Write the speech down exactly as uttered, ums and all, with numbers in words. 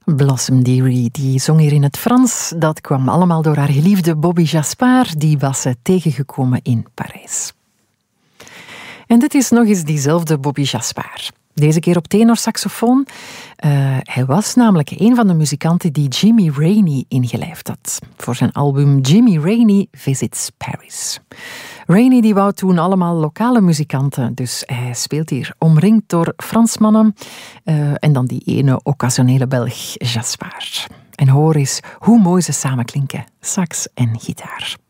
Blossom Dearie, die zong hier in het Frans. Dat kwam allemaal door haar geliefde Bobby Jaspar. Die was ze tegengekomen in Parijs. En dit is nog eens diezelfde Bobby Jaspar. Deze keer op tenorsaxofoon. Uh, hij was namelijk een van de muzikanten die Jimmy Rainey ingelijfd had. Voor zijn album Jimmy Rainey Visits Paris. Rainey die wou toen allemaal lokale muzikanten. Dus hij speelt hier omringd door Fransmannen. Uh, en dan die ene occasionele Belg, Jaspar. En hoor eens hoe mooi ze samen klinken. Sax en gitaar.